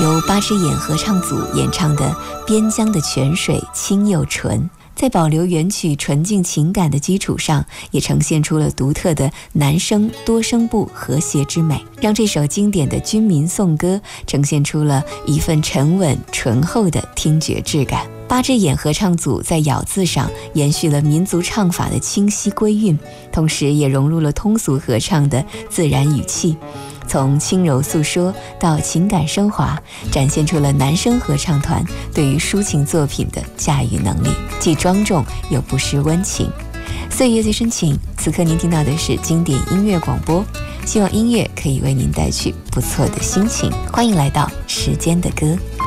由八只眼合唱组演唱的《边疆的泉水清又纯》，在保留原曲纯净情感的基础上，也呈现出了独特的男声多声部和谐之美，让这首经典的军民颂歌呈现出了一份沉稳醇厚的听觉质感。八只眼合唱组在咬字上延续了民族唱法的清晰归韵，同时也融入了通俗合唱的自然语气，从轻柔诉说到情感升华，展现出了男声合唱团对于抒情作品的驾驭能力，既庄重又不失温情。岁月最深情，此刻您听到的是经典音乐广播，希望音乐可以为您带去不错的心情。欢迎来到时间的歌。